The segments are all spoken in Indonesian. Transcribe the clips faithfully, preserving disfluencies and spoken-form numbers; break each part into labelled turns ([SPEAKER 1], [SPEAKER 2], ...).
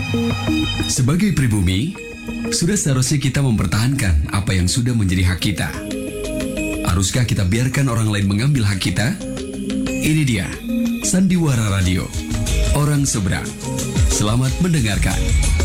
[SPEAKER 1] Sebagai pribumi, sudah seharusnya kita mempertahankan apa yang sudah menjadi hak kita. Haruskah kita biarkan orang lain mengambil hak kita? Ini dia, Sandiwara Radio, Orang Seberang. Selamat mendengarkan.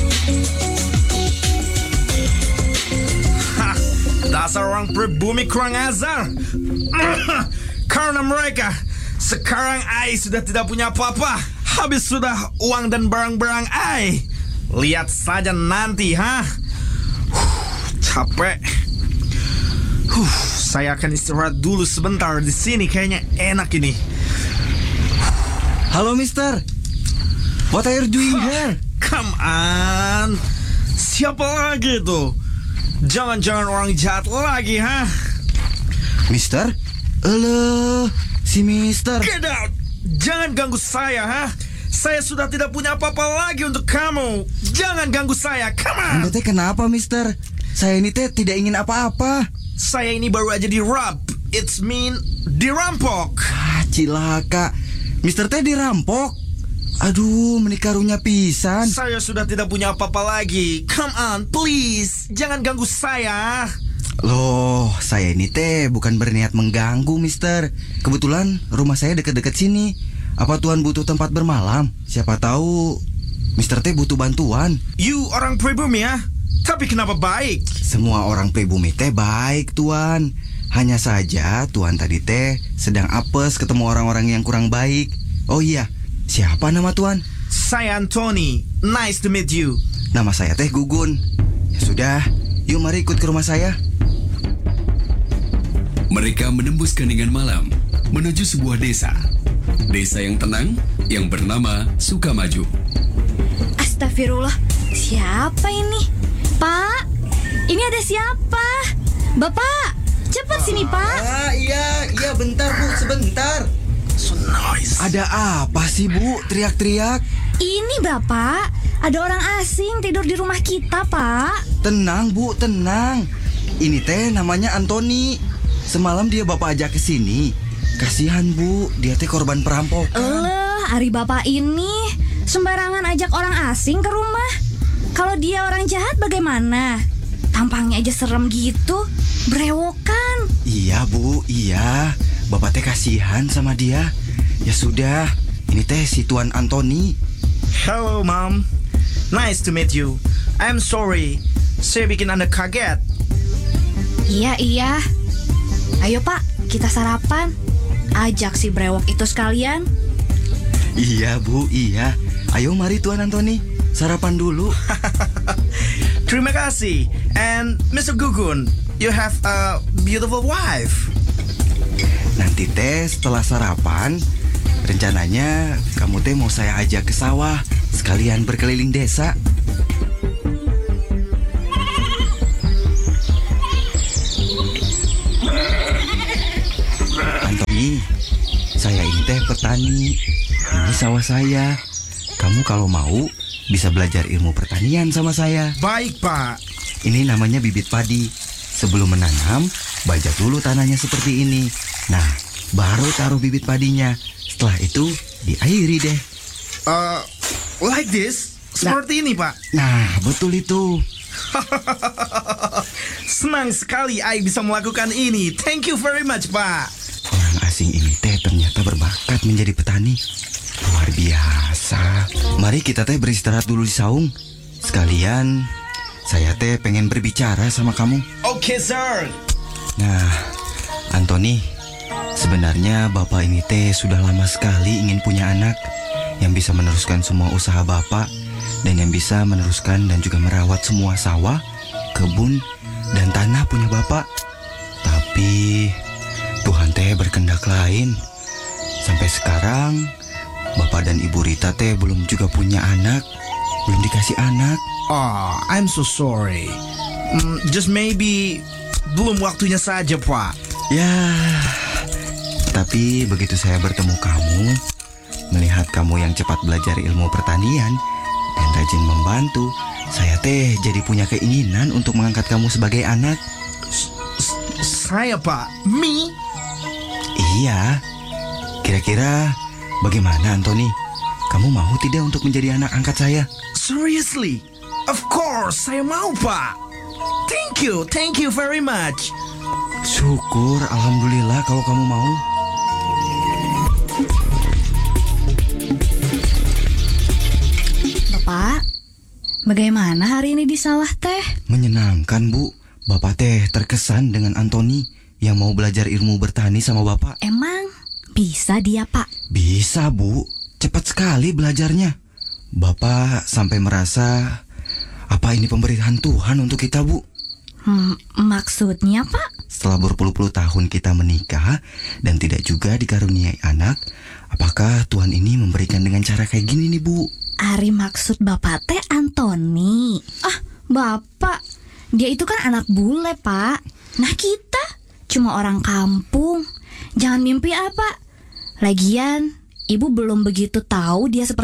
[SPEAKER 2] Hah, dasar orang pribumi kurang ajar. Karena mereka, sekarang Ai sudah tidak punya apa-apa. Habis sudah uang dan barang-barang Ai. Lihat saja nanti, ha? Huh, capek. Huh, saya akan istirahat dulu sebentar di sini. Kayaknya enak ini.
[SPEAKER 3] Halo, Mister. What are you doing here?
[SPEAKER 2] Come on. Siapa lagi itu? Jangan-jangan orang jahat lagi, ha?
[SPEAKER 3] Mister? Halo, si Mister.
[SPEAKER 2] Get out. Jangan ganggu saya, ha? Saya sudah tidak punya apa-apa lagi untuk kamu. Jangan ganggu saya, come on.
[SPEAKER 3] Anda teh kenapa, Mister? Saya ini teh tidak ingin apa-apa.
[SPEAKER 2] Saya ini baru aja dirab. It's mean dirampok.
[SPEAKER 3] Ah, cilaka. Mister teh dirampok. Aduh, menikarunya pisan.
[SPEAKER 2] Saya sudah tidak punya apa-apa lagi. Come on, please. Jangan ganggu saya.
[SPEAKER 3] Loh, saya ini teh bukan berniat mengganggu, Mister. Kebetulan rumah saya dekat-dekat sini. Apa Tuhan butuh tempat bermalam? Siapa tahu Mister teh butuh bantuan.
[SPEAKER 2] You orang pribumi, ya? Tapi kenapa baik?
[SPEAKER 3] Semua orang pribumi teh baik, Tuan. Hanya saja Tuan tadi teh sedang apes ketemu orang-orang yang kurang baik. Oh iya, siapa nama Tuan?
[SPEAKER 2] Saya Anthony. Nice to meet you.
[SPEAKER 3] Nama saya teh Gugun. Ya sudah, yuk mari ikut ke rumah saya.
[SPEAKER 1] Mereka menembus keningan malam menuju sebuah desa. Desa yang tenang yang bernama Sukamaju.
[SPEAKER 4] Astagfirullah, siapa ini? Pak, ini ada siapa? Bapak, cepat sini, Pak.
[SPEAKER 3] Ah, iya, iya bentar, Bu, sebentar.
[SPEAKER 2] So nice.
[SPEAKER 3] Ada apa sih, Bu? Teriak-teriak.
[SPEAKER 4] Ini Bapak, ada orang asing tidur di rumah kita, Pak.
[SPEAKER 3] Tenang, Bu, tenang. Ini teh namanya Anthony. Semalam dia Bapak ajak ke sini. Kasihan, Bu, dia teh korban perampokan.
[SPEAKER 4] Eleh, Ari Bapak ini sembarangan ajak orang asing ke rumah. Kalau dia orang jahat bagaimana? Tampangnya aja serem gitu, brewokan.
[SPEAKER 3] Iya, Bu, iya. Bapak teh kasihan sama dia. Ya sudah, ini teh si Tuan Anthony.
[SPEAKER 2] Hello, Mom. Nice to meet you. I'm sorry. Saya bikin Anda kaget.
[SPEAKER 4] Iya, iya. Ayo, Pak, kita sarapan. Ajak si brewok itu sekalian.
[SPEAKER 3] Iya, Bu, iya. Ayo mari Tuan Anthony, sarapan dulu.
[SPEAKER 2] Terima kasih. And Mister Gugun, you have a beautiful wife.
[SPEAKER 3] Nanti teh setelah sarapan, rencananya kamu teh mau saya ajak ke sawah, sekalian berkeliling desa. Anthony, saya ini teh petani. Ini sawah saya. Kamu kalau mau bisa belajar ilmu pertanian sama saya.
[SPEAKER 2] Baik, Pak.
[SPEAKER 3] Ini namanya bibit padi. Sebelum menanam, bajak dulu tanahnya seperti ini. Nah, baru taruh bibit padinya. Setelah itu, diairi deh.
[SPEAKER 2] Uh, like this? Seperti ini, Pak.
[SPEAKER 3] Nah, betul itu.
[SPEAKER 2] Senang sekali I bisa melakukan ini. Thank you very much, Pak.
[SPEAKER 3] Orang asing ini teh ternyata berbakat menjadi petani. Luar biasa. Mari kita teh beristirahat dulu di saung. Sekalian, saya teh pengen berbicara sama kamu.
[SPEAKER 2] Oke, okay, sir.
[SPEAKER 3] Nah, Anthony, sebenarnya Bapak ini teh sudah lama sekali ingin punya anak yang bisa meneruskan semua usaha Bapak dan yang bisa meneruskan dan juga merawat semua sawah, kebun, dan tanah punya Bapak. Tapi Tuhan teh berkehendak lain. Sampai sekarang Bapak dan Ibu Rita teh belum juga punya anak, belum dikasih anak.
[SPEAKER 2] Oh, I'm so sorry. Mm, just maybe belum waktunya saja, Pak.
[SPEAKER 3] Ya, tapi begitu saya bertemu kamu, melihat kamu yang cepat belajar ilmu pertanian dan rajin membantu, saya teh jadi punya keinginan untuk mengangkat kamu sebagai anak.
[SPEAKER 2] Saya, Pak? Me?
[SPEAKER 3] Iya. Kira-kira bagaimana, Anthony? kamu mau tidak untuk menjadi anak angkat saya?
[SPEAKER 2] Seriously? Of course, saya mau, Pak. Thank you, thank you very much.
[SPEAKER 3] Syukur, alhamdulillah kalau kamu mau.
[SPEAKER 4] Bapak, bagaimana hari ini di sawah teh?
[SPEAKER 3] Menyenangkan, Bu. Bapak teh terkesan dengan Antoni yang mau belajar ilmu bertani sama Bapak.
[SPEAKER 4] Emang bisa dia, Pak?
[SPEAKER 3] Bisa, Bu. Cepat sekali belajarnya. Bapak sampai merasa, apa ini pemberian Tuhan untuk kita, Bu?
[SPEAKER 4] Hmm, maksudnya, Pak?
[SPEAKER 3] Setelah berpuluh-puluh tahun kita menikah dan tidak juga dikaruniai anak, apakah Tuhan ini memberikan dengan cara kayak gini nih, Bu?
[SPEAKER 4] Ari maksud Bapak teh Antoni. Ah, Bapak, dia itu kan anak bule, Pak. Nah, kita cuma orang kampung. Jangan mimpi apa. Lagian, Ibu belum begitu tahu dia seperti